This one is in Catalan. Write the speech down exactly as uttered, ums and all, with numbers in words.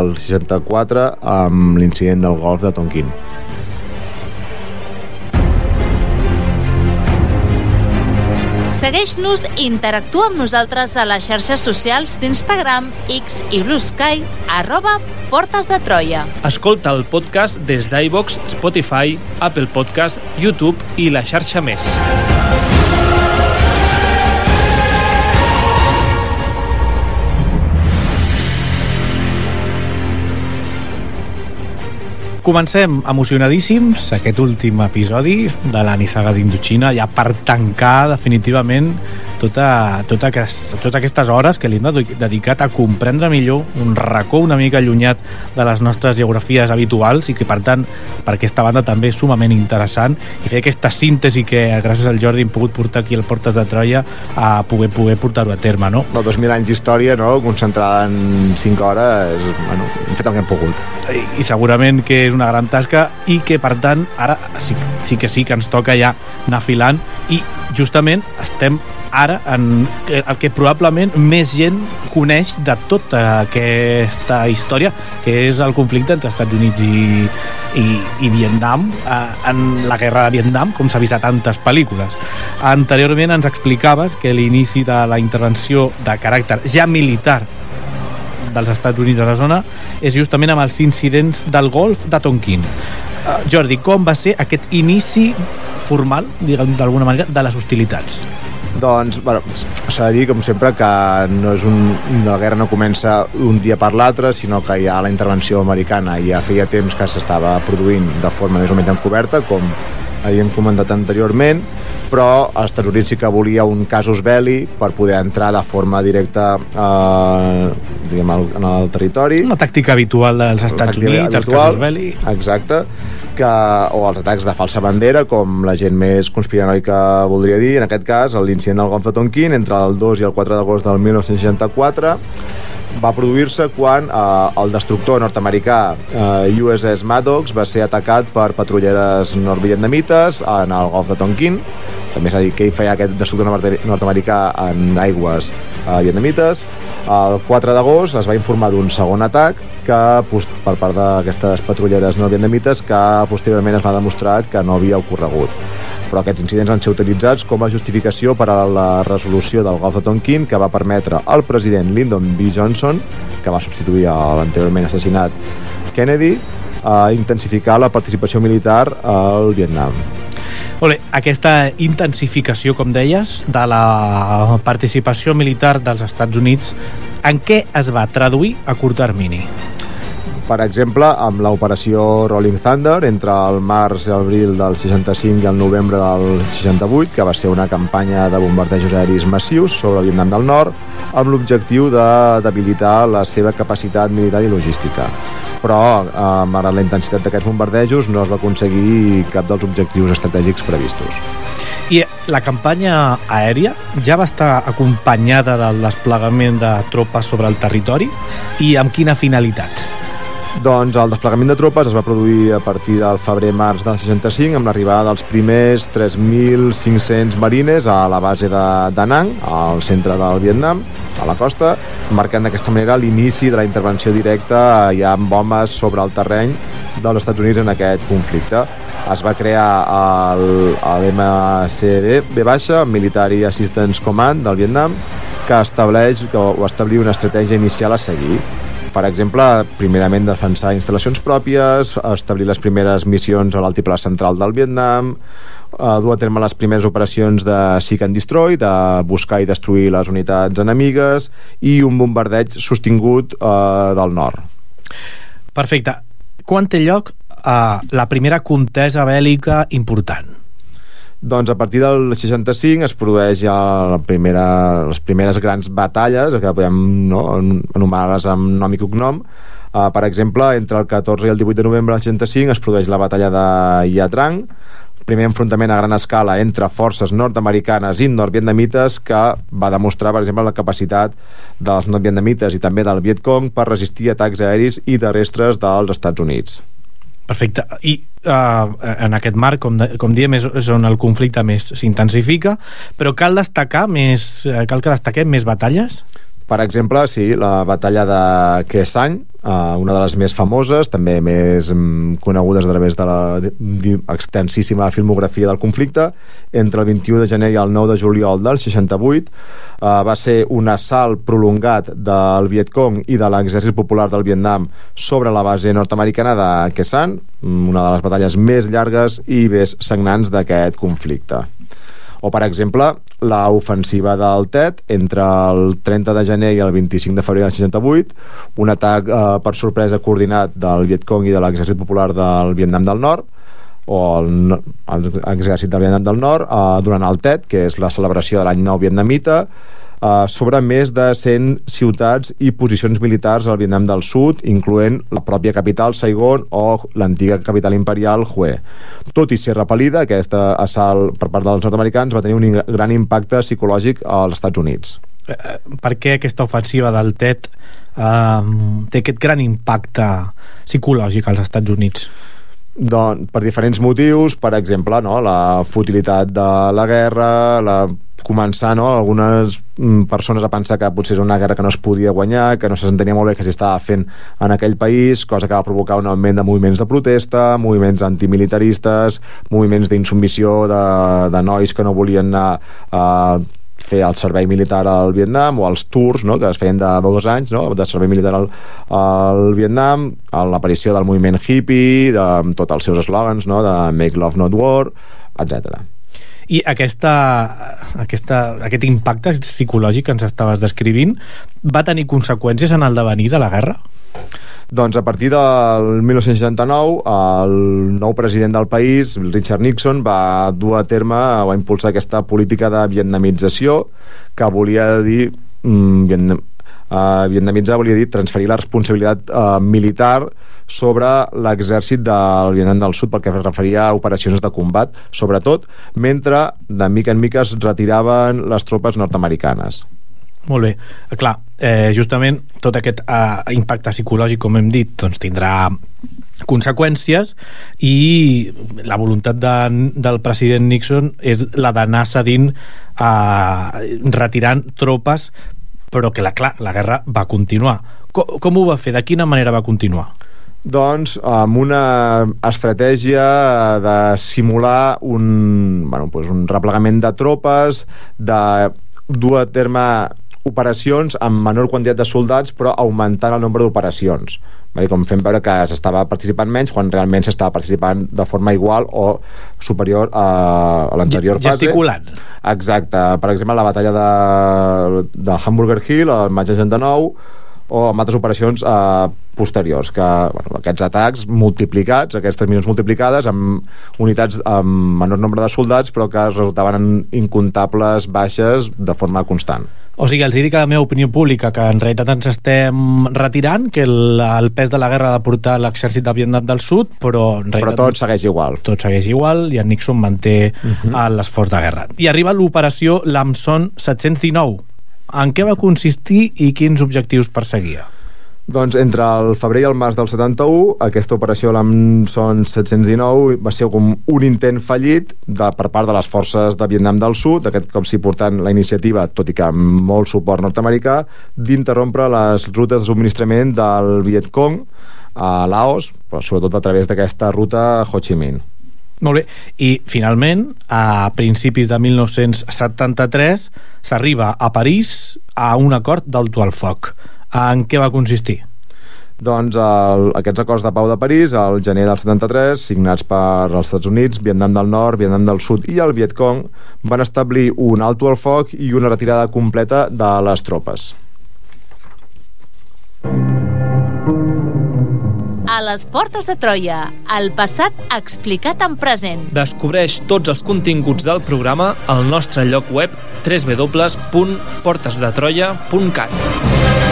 del seixanta-quatre amb l'incident del golf de Tonkin. Segueix-nos i interactua amb nosaltres a les xarxes socials d'Instagram, X i Blue Sky, arroba Portes de Troia. Escolta el podcast des d'iVoox, Spotify, Apple Podcast, YouTube i la xarxa més. Comencem emocionadíssims aquest últim episodi de la nissaga d'Indochina, ja per tancar definitivament tota, tota aquest, totes aquestes hores que li hem dedicat a comprendre millor un racó una mica allunyat de les nostres geografies habituals i que per tant per aquesta banda també és sumament interessant i fer aquesta síntesi que gràcies al Jordi hem pogut portar aquí al Portes de Troia a poder, poder portar-ho a terme, no? No, dos mil anys d'història, no? Concentrada en cinc hores, bueno, hem fet el que hem pogut. I, i segurament que és una gran tasca i que per tant ara sí, sí que sí que ens toca ja anar filant i justament estem ara en el que probablement més gent coneix de tota aquesta història que és el conflicte entre Estats Units i, i, i Vietnam eh, en la guerra de Vietnam, com s'ha vist a tantes pel·lícules. Anteriorment ens explicaves que l'inici de la intervenció de caràcter ja militar dels Estats Units a la zona és justament amb els incidents del golf de Tonkin. Uh, Jordi, com va ser aquest inici formal, diguem d'alguna manera, de les hostilitats? Doncs, bueno, s'ha de dir, com sempre, que no és un, la guerra no comença un dia per l'altre, sinó que hi ha la intervenció americana. Ja feia temps que s'estava produint de forma més o menys encoberta, com havíem comentat anteriorment, però als Estats Units sí que volia un casus belli per poder entrar de forma directa eh, diguem, en el territori. Una tàctica habitual dels Estats Units, els casus belli. Exacte, que, o els atacs de falsa bandera, com la gent més conspiranoica voldria dir, en aquest cas l'incident del golf de Tonkin entre el dos i el quatre d'agost del mil nou-cents seixanta-quatre va produir-se quan eh, el destructor nord-americà eh, U S S Maddox va ser atacat per patrulleres nord-vietnamites en el golf de Tonkin. També s'ha dit que hi feia aquest destructor nord-americà en aigües eh, vietnamites. El quatre d'agost es va informar d'un segon atac que, per part d'aquestes patrulleres nord-vietnamites que posteriorment es va demostrar que no havia ocorregut. Però aquests incidents van ser utilitzats com a justificació per a la resolució del golf de Tonkin que va permetre al president Lyndon B. Johnson, que va substituir l'anteriorment assassinat Kennedy, a intensificar la participació militar al Vietnam. Olé, aquesta intensificació, com deies, de la participació militar dels Estats Units, en què es va traduir a curt termini? Per exemple, amb l'operació Rolling Thunder entre el març i l'abril del seixanta-cinc i el novembre del seixanta-vuit, que va ser una campanya de bombardejos aeris massius sobre el Vietnam del Nord, amb l'objectiu de debilitar la seva capacitat militar i logística. Però, eh, malgrat la intensitat d'aquests bombardejos, no es va aconseguir cap dels objectius estratègics previstos. I la campanya aèria ja va estar acompanyada del desplegament de tropes sobre el territori? I amb quina finalitat? Doncs el desplegament de tropes es va produir a partir del febrer-març del seixanta-cinc amb l'arribada dels primers tres mil cinc-cents marines a la base de Da Nang, al centre del Vietnam, a la costa, marcant d'aquesta manera l'inici de la intervenció directa ja amb homes sobre el terreny dels Estats Units en aquest conflicte. Es va crear l'M C D B, Military Assistance Command del Vietnam, que estableix o establir una estratègia inicial a seguir. Per exemple, primerament defensar instal·lacions pròpies, establir les primeres missions a l'altiplà central del Vietnam, dur a terme les primeres operacions de Seek and Destroy, de buscar i destruir les unitats enemigues, i un bombardeig sostingut eh, del nord. Perfecte. Quan té lloc eh, la primera contesa bèl·lica important? Doncs a partir del seixanta-cinc es produeix ja la primera, les primeres grans batalles, que podem no, anomenar-les amb nom i cognom. Uh, per exemple, entre el catorze i el divuit de novembre del seixanta-cinc es produeix la batalla de Ia Trang, primer enfrontament a gran escala entre forces nord-americanes i nord-vietnamites que va demostrar, per exemple, la capacitat dels nord-vietnamites i també del Vietcong per resistir atacs aeris i terrestres dels Estats Units. Perfecte. I uh, en aquest marc, com, de, com diem, és, és on el conflicte més s'intensifica, però cal destacar més, cal que destaquem més batalles? Per exemple, sí, la batalla de Khe Sanh, uh, una de les més famoses, també més um, conegudes a través de la extensíssima filmografia del conflicte, entre el vint-i-u de gener i el nou de juliol del seixanta-vuit. Uh, va ser un assalt prolongat del Vietcong i de l'Exèrcit Popular del Vietnam sobre la base nord-americana de Khe Sanh, una de les batalles més llargues i més sagnants d'aquest conflicte. O, per exemple, la ofensiva del Tet entre el trenta de gener i el vint-i-cinc de febrer del seixanta-vuit, un atac eh, per sorpresa coordinat del Vietcong i de l'Exèrcit Popular del Vietnam del Nord, o el, el Exèrcit del Vietnam del Nord, eh, durant el Tet, que és la celebració de l'any nou vietnamita, Uh, sobre més de cent ciutats i posicions militars al Vietnam del Sud, incloent la pròpia capital, Saigon, o l'antiga capital imperial, Hue. Tot i ser repel·lida, aquest assalt per part dels nord-americans va tenir un gran impacte psicològic als Estats Units. Eh, per què aquesta ofensiva del Tet eh, té aquest gran impacte psicològic als Estats Units? Doncs per diferents motius, per exemple, no, la futilitat de la guerra, la començar, no, algunes persones a pensar que potser és una guerra que no es podia guanyar, que no se s'entenia molt bé que s'estava fent en aquell país, cosa que va provocar un augment de moviments de protesta, moviments antimilitaristes, moviments d'insubmissió de, de nois que no volien anar a fer el servei militar al Vietnam, o els tours, no, que es feien de dos anys, no, de servei militar al, al Vietnam, l'aparició del moviment hippie, de, amb tots els seus eslògans, no, de Make Love Not War, etcètera. I aquesta, aquesta, aquest impacte psicològic que ens estaves descrivint va tenir conseqüències en el devenir de la guerra? Doncs a partir del dinou seixanta-nou el nou president del país, Richard Nixon, va dur a terme, va impulsar aquesta política de vietnamització, que volia dir mm, vietnam, uh, vietnamitzar volia dir transferir la responsabilitat uh, militar sobre l'exèrcit del Vietnam del Sud, perquè es referia a operacions de combat, sobretot mentre de mica en mica es retiraven les tropes nord-americanes. Molt bé, clar, eh, justament tot aquest eh, impacte psicològic, com hem dit, doncs tindrà conseqüències, i la voluntat de, del president Nixon és la d'anar cedint, eh, retirant tropes, però que la, clar, la guerra va continuar. Com, com ho va fer? De quina manera va continuar? Doncs amb una estratègia de simular un, bueno, pues un replegament de tropes, de dur a terme operacions amb menor quantitat de soldats, però augmentant el nombre d'operacions, com fent veure que s'estava participant menys quan realment s'estava participant de forma igual o superior a, a l'anterior fase. Gesticulant. Exacte. Per exemple, la batalla de, de Hamburger Hill el maig de seixanta-nou, o amb altres operacions eh, posteriors, que bueno, aquests atacs multiplicats, aquestes missions multiplicades amb unitats amb menor nombre de soldats, però que resultaven en incomptables baixes de forma constant. O sigui, els dic a la meva opinió pública que en realitat ens estem retirant, que el, el pes de la guerra ha de portar l'exèrcit del Vietnam del Sud, però en realitat... Però tot segueix igual. Tot segueix igual, i en Nixon manté uh-huh. l'esforç de guerra. I arriba l'operació Lam Son set-cents dinou. En què va consistir i quins objectius perseguia? Doncs entre el febrer i el març del setanta-u, aquesta operació Lam Son set-cents dinou va ser com un intent fallit de, per part de les forces de Vietnam del Sud, aquest cop sí portant la iniciativa, tot i que amb molt suport nord-americà, d'interrompre les rutes de subministrament del Vietcong a Laos, però sobretot a través d'aquesta ruta Ho Chi Minh. Molt bé, i finalment a principis de mil nou-cents setanta-tres s'arriba a París a un acord d'alto al foc. En què va consistir? Doncs el, aquests acords de pau de París, al gener del setanta-tres, signats per els Estats Units, Vietnam del Nord, Vietnam del Sud i el Vietcong, van establir un alto al foc i una retirada completa de les tropes. A les portes de Troia, el passat explicat en present. Descobreix tots els continguts del programa al nostre lloc web w w w punt portes de troia punt cat.